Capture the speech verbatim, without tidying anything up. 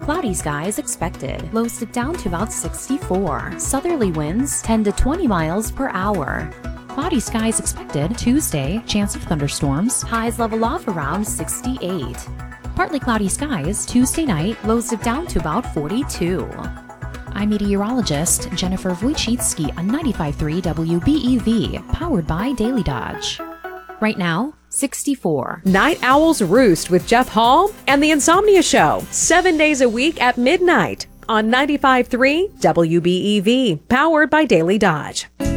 Cloudy skies expected. Lows dip down to about sixty-four. Southerly winds ten to twenty miles per hour. Cloudy skies expected Tuesday. Chance of thunderstorms. Highs level off around sixty-eight. Partly cloudy skies Tuesday night. Lows dip down to about forty-two. I'm meteorologist Jennifer Wojcicki on ninety-five point three W B E V, powered by Daily Dodge. Right now, sixty-four. Night Owls Roost with Jeff Hall and The Insomnia Show, seven days a week at midnight on ninety-five point three W B E V, powered by Daily Dodge.